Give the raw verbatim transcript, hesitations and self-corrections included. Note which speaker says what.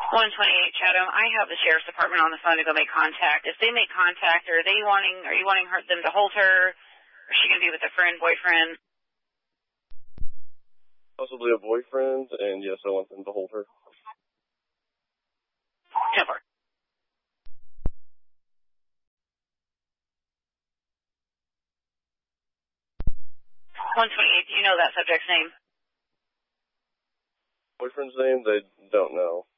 Speaker 1: one twenty-eight Chatham. I have the sheriff's department on the phone to go make contact. If they make contact, are they wanting? Are you wanting her, them to hold her? Or is she going to be with a friend, boyfriend?
Speaker 2: Possibly a boyfriend, and yes, I want them to hold her.
Speaker 1: ten four. one twenty-eight, do you know that subject's name?
Speaker 2: Boyfriend's name? They don't know.